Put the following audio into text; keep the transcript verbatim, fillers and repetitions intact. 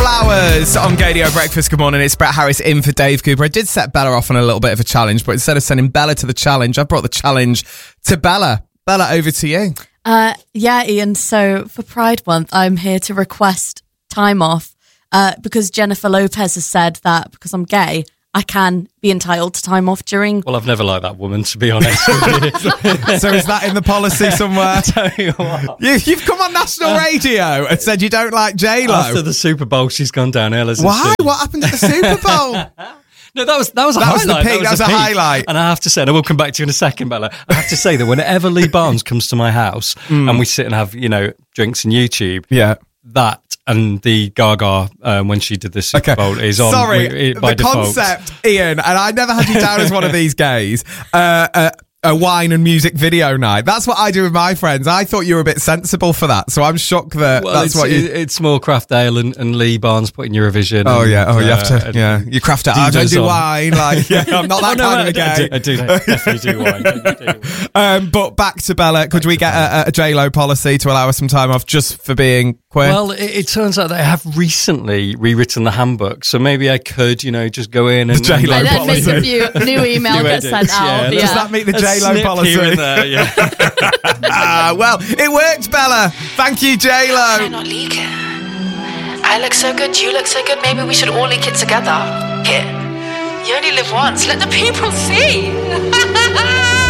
Flowers on Gadio Breakfast. Good morning, it's Brett Harris in for Dave Cooper. I did set Bella off on a little bit of a challenge, but instead of sending Bella to the challenge, I brought the challenge to Bella. Bella, over to you. Uh, yeah, Ian, so for Pride Month, I'm here to request time off uh, because Jennifer Lopez has said that because I'm gay, I can be entitled to time off during... Well, I've never liked that woman, to be honest. So is that in the policy somewhere? I tell you what. You, you've come on national radio and said you don't like J-Lo. After the Super Bowl, she's gone downhill, hasn't Why? she? What happened at the Super Bowl? No, that was that was a That was highlight. the peak, that was a peak. highlight. And I have to say, and I will come back to you in a second, Bella, I have to say that whenever Lee Barnes comes to my house Mm. and we sit and have, you know, drinks and YouTube, Yeah. that and the Gaga um, when she did the Super Okay. Bowl is on Sorry, we- by the default. concept, Ian, and I never had you down as one of these gays. Uh, uh, a wine and music video night. That's what I do with my friends. I thought you were a bit sensible for that, so I'm shocked that Well, that's it's, what you... it- it's more Craft Ale and, and Lee Barnes putting Eurovision. Oh and, yeah, oh you have uh, to, and- yeah. You craft it. I don't Divas do on. wine, like yeah, I'm not that Oh, no, kind I, of a I, gay. do, I do definitely do wine. I do. Um, but back to Bella. Could we get a, a J-Lo policy to allow us some time off just for being queer? Well, it, it turns out they have recently rewritten the handbook, so maybe I could, you know, just go in and... The J-Lo And and then make a few new email New get edits, sent out. yeah. Yeah. Does that meet the A J-Lo snip policy? here and there, yeah. Ah, well, it worked, Bella. Thank you, J-Lo. Why not leak it? I look so good, you look so good, maybe we should all leak it together. Here. You only live once, let the people see.